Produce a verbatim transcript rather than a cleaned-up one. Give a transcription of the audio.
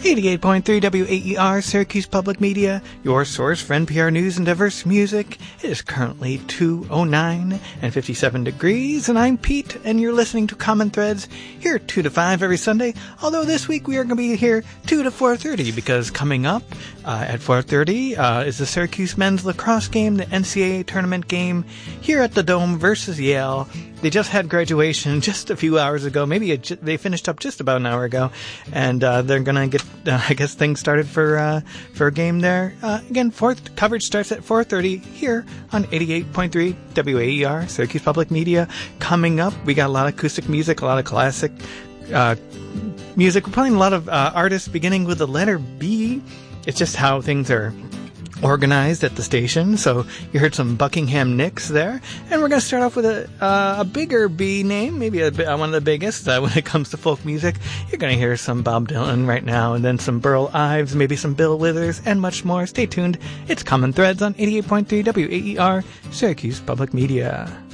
eighty-eight point three W A E R, Syracuse Public Media, your source for N P R news and diverse music. It is currently two oh nine and fifty-seven degrees, and I'm Pete, and you're listening to Common Threads here two to five every Sunday, although this week we are going to be here two to four thirty, because coming up uh, at four thirty uh, is the Syracuse men's lacrosse game, the N C double A tournament game here at the Dome versus Yale. They just had graduation just a few hours ago. Maybe it, they finished up just about an hour ago, and uh, they're gonna get, uh, I guess, things started for uh, for a game there. Uh, again, fourth coverage starts at four thirty here on eighty-eight point three W A E R, Syracuse Public Media. Coming up, we got a lot of acoustic music, a lot of classic uh, music. We're playing a lot of uh, artists beginning with the letter B. It's just how things are organized at the station. So you heard some Buckingham Nicks there, and we're going to start off with a uh, a bigger B name, maybe a, one of the biggest uh, when it comes to folk music. You're going to hear some Bob Dylan right now, and then some Burl Ives, maybe some Bill Withers, and much more. Stay tuned. It's Common Threads on eighty-eight point three W A E R, Syracuse Public Media.